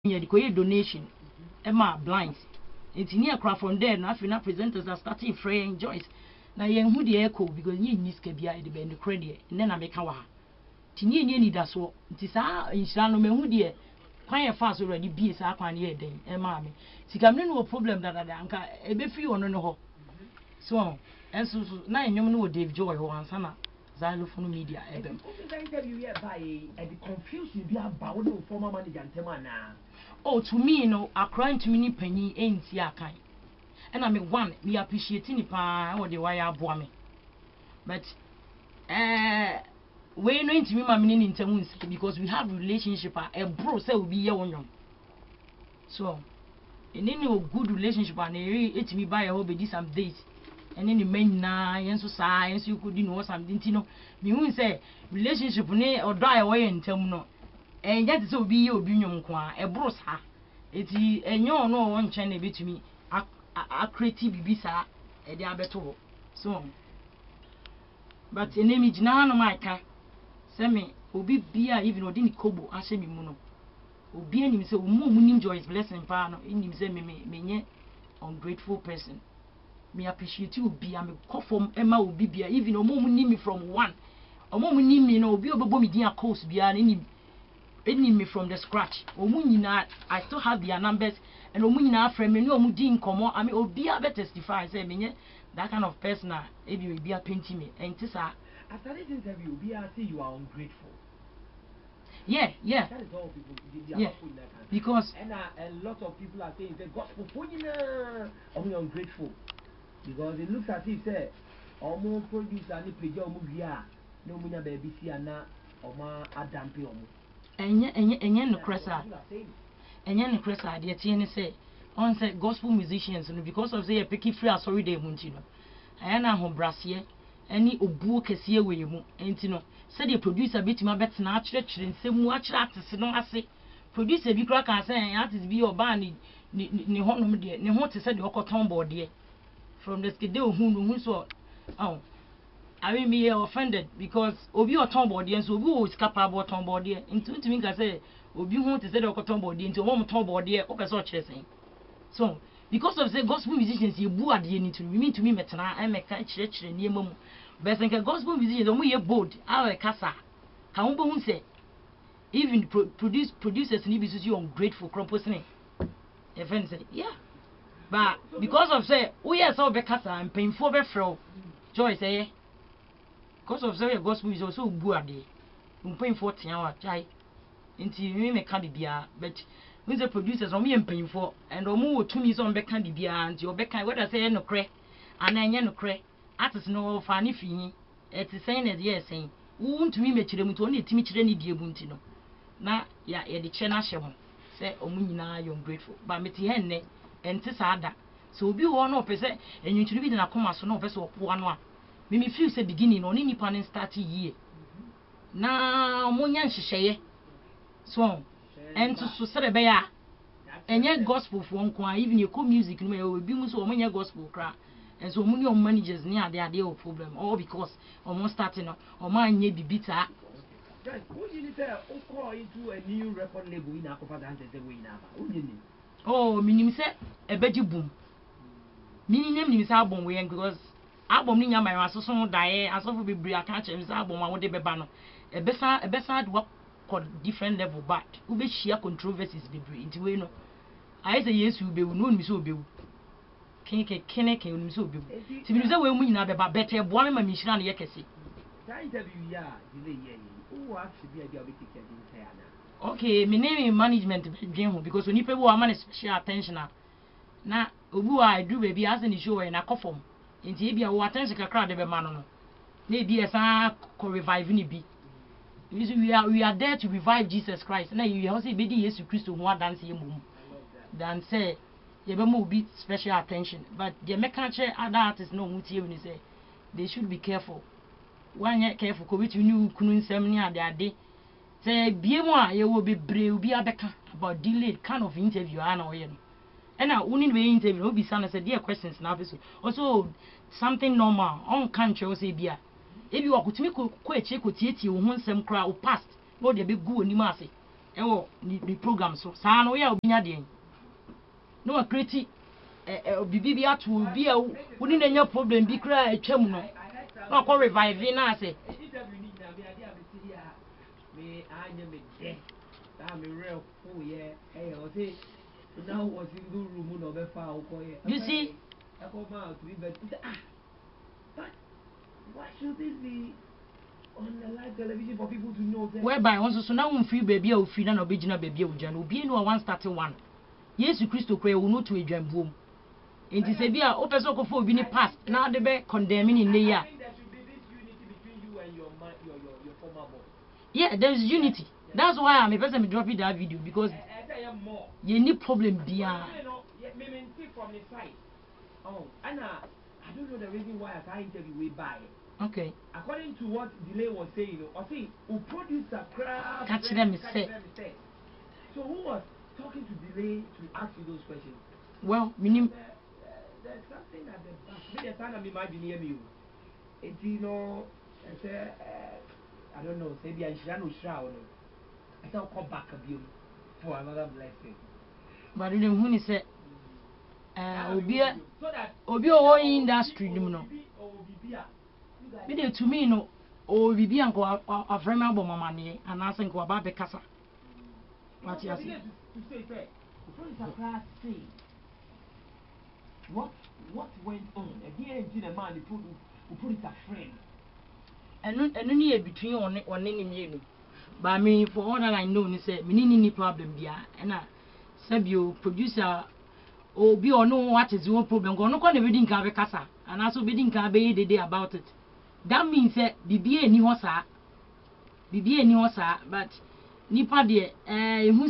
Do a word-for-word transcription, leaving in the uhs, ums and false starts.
here the donation Emma blinds it's near craft from there na fi na presenters are starting fraying joints na yen hu the echo because ye ni ska bia e de be no credit ne na meka wa ti ni ni ni da so nti sa inhira no mehu de kwan ye fa so ready bie sa kwan ye den e ma me sika me no problem da da da anka e be fi ono no ho so enso so na enyom no Dave Joy ho ansa na Xylophone Media ebem interview here by and the confusion be about the former manager Temana. Oh, to me, no, a crying to me penny ain't see a kind. And I mean, one, me appreciating the pa or the wire boy me. But, eh, we're not to me, my meaning in terms because we have relationship, a bro say will be your own. So, in any good relationship, and it me by a hobby this some days. And then the men na and so science you could know something you know. Me won't say relationship or die away and tell no. And that is be your union qua a bros ha. It is a no no one channel bit to me a creative bisa a diabeto. So but an image none of my car send me will be beer even or didn't kobo ashe me mono. Will be any so more joys blessing pano in him say me me ungrateful person. Me appreciate you be am call from Emma will be beer even a moment need me from one. A moment need me no be obo me dia course be an any me from the scratch. Omunina, I still have their numbers and Omunina friend me no mudin come I mean obi a testify say me that kind of person if you be a painting me and tisa after this interview be I see you are ungrateful. Yeah, yeah. That is all people they, they yeah. Are in that country. Because and uh, a lot of people are saying the gospel punina only ungrateful. Because it looks as if say omo producer ni pleja omo bia no munya baby si ana oma adampe omo. Enye enye enye no cresa enye no cresa de tie ne say on say gospel musicians no because of say e pick free asori dey mu ntino aya na ho brase ani obuo kese we mu ntino say the producer betima betena a kire kire nsemu a kire atese no ase producer bi kra kan say artist bi oba ni ni ho no de ne ho te say de okoton board de from the skede ohun no hu so oh I mean, me offended because Obi or Tomboy, and so who is capable of Tomboy, and to me, I say, Obi want to say, or Tomboy, into one Tomboy, or so chasing. So, because of the gospel musicians, you boo at the end to me to me, Metana, I make a church near Mum. But I think a gospel musician, only a boat, our casa. How won't say, even produce producers need to be so ungrateful, composing. A friend said, yeah. But because of say, we are so Becassa and painful, Befro, Joy say, because of the gospel is also good. We pay fourteen hours, chai. Into me me candy beer, but when the producers on me and paying for, and or more to me some back candy beer, and your back what I say no cray, and I no cray. Artists no funny fee. It is saying as yes saying, won't me make them to only timid any dear buntino. Na ya ya the chena shemo. Say omuna you ungrateful, but me henne and tisada. So be one up say, and you should be in a comma so no vessel one one. Me feel say beginning on any pan start year. Na monyan hihye. So and to so say be ya. Enye gospel for nko even you call music no we bi mu so omonye gospel kra. And so many managers near there they have problem all because almost starting or man ye be bitter. Guys, who you say go into a new record label in Akofa dance the way now? Who you Oh, minim say e beji boom. Minim nim say album we because album ni nya my aso so dae aso fo bebre aka che say album a wo de beba no e besa e besa do different level but we be share controversies bebre nti we no I say yes we be no nim so be ken ken ken ken nim so be ti bi say we mu nyina beba better boa me ma mi hira na ye kese that interview ya delay ye who actually be a big ticket in say ana okay me name management dwen ho because oni pe wo man special attention na obu a do baby as in the show na kofom nti e bia wo attention kakra de be ma no no na e bia sa ko revive ni bi we are we are there to revive Jesus Christ na you also be di Jesus Christ ho dance ye mum dan say ye be mo be special attention but the mechanic other artists no mutie we say they should be careful one ye careful ko bitu ni kunu nsem ni ade ade say bie mo a ye wo be brave bi abeka about delayed kind of interview ana o ye no and I only be interview no be sana say there questions na be so also something normal on country o say bia e bi wakutimi ko ko eche ko tietie wo nsem kra o past no de be gu oni ma ase ewo the program so saa no ya obinya de no wa create eh bibi bi atu bi a woni na nya problem bi kra atwam no na ko revive na ase me anya me de ta me real fu ye eh o say now was in the room no be fa o ko ye you see I come out to be but ah but why should this be on the live television for people to know that whereby once so now we free baby o free na obegina baby o gyan obi no one starting one Yesu Kristo kra wo no to edwanbuom enti se bia o pese okofo obi ni past na de be condemning in the year. Yeah, there is unity. That's why I'm a person dropping that video because you need problem bia. From the side. Oh, Anna, I don't know the reason why I can't interview way by. Okay. According to what Delay was saying, you know, I think who produced a crowd. Catch them say. So who was talking to Delay to ask you those questions? Well, meaning uh, uh, there's something at the back. Maybe the time I'm imagining you. It's you know, I say, uh, I don't know, maybe I should know shroud. I thought come back a bit for another blessing. But you know who is it? Uh, obi obi o industry nim no. Be dey to me no o bibi anko afrema abo mama ne ana se nko aba be kasa. What you say? What what went on? Again, in a man who put who put it a friend. And and ni between on on ni mienu. But me for all that I know ni say me ni ni problem bia na sabio producer obi ono what is your problem go no ko na be din ka be kasa and also be din ka be dey about it. That means say bibie ni ho sa bibie ni ho sa but nipa de eh